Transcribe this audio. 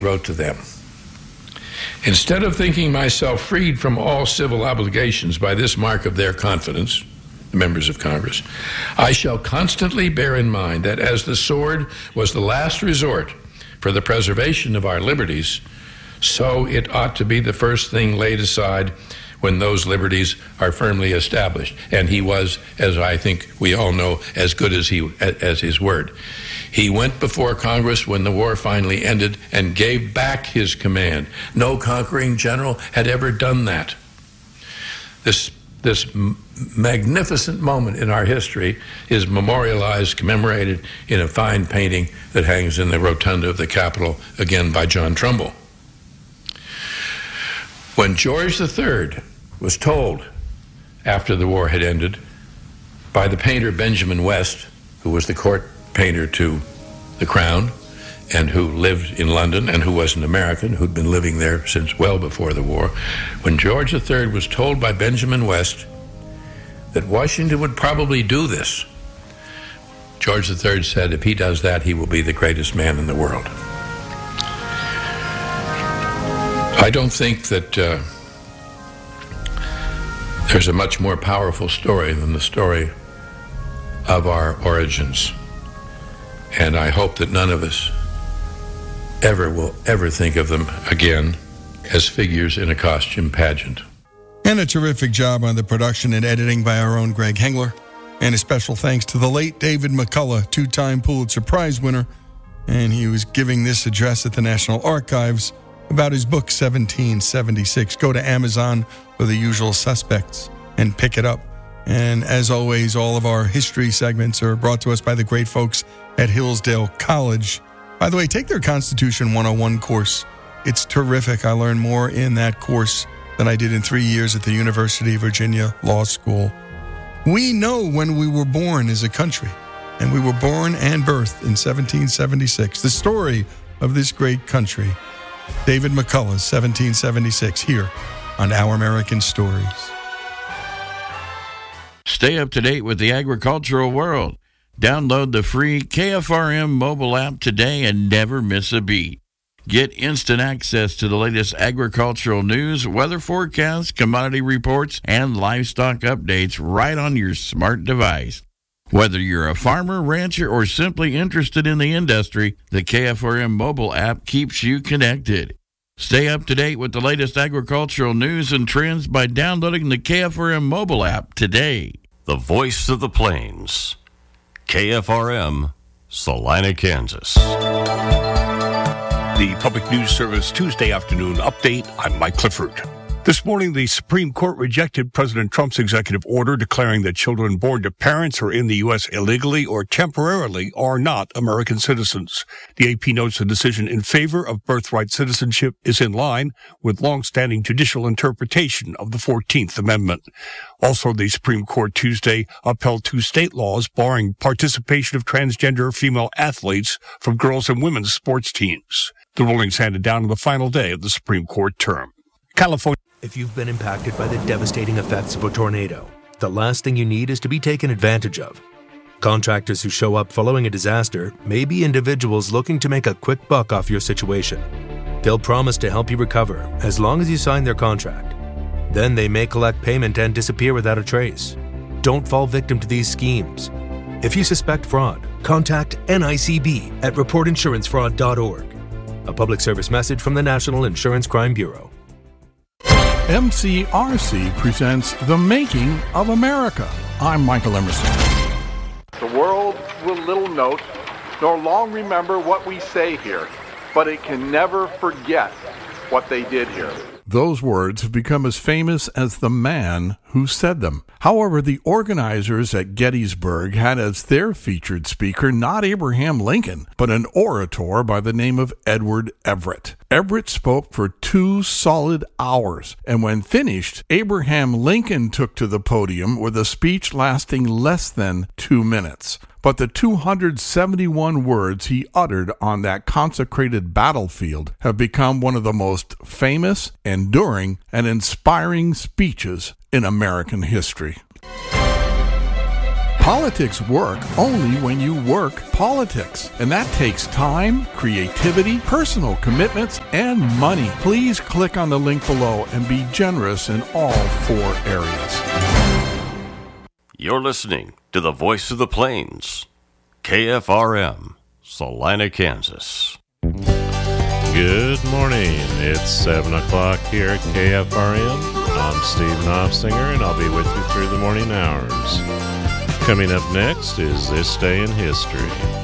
wrote to them, "Instead of thinking myself freed from all civil obligations by this mark of their confidence," the members of Congress, "I shall constantly bear in mind that as the sword was the last resort for the preservation of our liberties, so it ought to be the first thing laid aside when those liberties are firmly established." And he was, as I think we all know, as good as his word. He went before Congress when the war finally ended and gave back his command. No conquering general had ever done that. This magnificent moment in our history is memorialized, commemorated in a fine painting that hangs in the rotunda of the Capitol, again by John Trumbull. When George III was told, after the war had ended, by the painter Benjamin West, who was the court painter to the Crown and who lived in London and who was an American who'd been living there since well before the war, when George III was told by Benjamin West that Washington would probably do this, George III said, "If he does that, he will be the greatest man in the world." I don't think that there's a much more powerful story than the story of our origins. And I hope that none of us will ever think of them again as figures in a costume pageant. And a terrific job on the production and editing by our own Greg Hengler. And a special thanks to the late David McCullough, two-time Pulitzer Prize winner. And he was giving this address at the National Archives about his book 1776. Go to Amazon or the usual suspects and pick it up. And as always, all of our history segments are brought to us by the great folks at Hillsdale College. By the way, take their Constitution 101 course. It's terrific. I learned more in that course than I did in 3 years at the University of Virginia Law School. We know when we were born as a country, and we were born and birthed in 1776. The story of this great country. David McCullough, 1776, here on Our American Stories. Stay up to date with the agricultural world. Download the free KFRM mobile app today and never miss a beat. Get instant access to the latest agricultural news, weather forecasts, commodity reports, and livestock updates right on your smart device. Whether you're a farmer, rancher, or simply interested in the industry, the KFRM mobile app keeps you connected. Stay up to date with the latest agricultural news and trends by downloading the KFRM mobile app today. The voice of the plains. KFRM, Salina, Kansas. The Public News Service Tuesday afternoon update. I'm Mike Clifford. This morning, the Supreme Court rejected President Trump's executive order declaring that children born to parents who are in the U.S. illegally or temporarily are not American citizens. The AP notes the decision in favor of birthright citizenship is in line with longstanding judicial interpretation of the 14th Amendment. Also, the Supreme Court Tuesday upheld 2 state laws barring participation of transgender female athletes from girls' and women's sports teams. The rulings handed down on the final day of the Supreme Court term. California. If you've been impacted by the devastating effects of a tornado, the last thing you need is to be taken advantage of. Contractors who show up following a disaster may be individuals looking to make a quick buck off your situation. They'll promise to help you recover as long as you sign their contract. Then they may collect payment and disappear without a trace. Don't fall victim to these schemes. If you suspect fraud, contact NICB at reportinsurancefraud.org. A public service message from the National Insurance Crime Bureau. MCRC presents The Making of America. I'm Michael Emerson. The world will little note nor long remember what we say here, but it can never forget what they did here. Those words have become as famous as the man who said them. However, the organizers at Gettysburg had as their featured speaker not Abraham Lincoln, but an orator by the name of Edward Everett. Everett spoke for 2 solid hours, and when finished, Abraham Lincoln took to the podium with a speech lasting less than 2 minutes. But the 271 words he uttered on that consecrated battlefield have become one of the most famous, enduring, and inspiring speeches in American history. Politics work only when you work politics. And that takes time, creativity, personal commitments, and money. Please click on the link below and be generous in all 4 areas. You're listening to the Voice of the Plains, KFRM, Salina, Kansas. Good morning. It's 7 o'clock here at KFRM. I'm Steve Knopfsinger, and I'll be with you through the morning hours. Coming up next is This Day in History.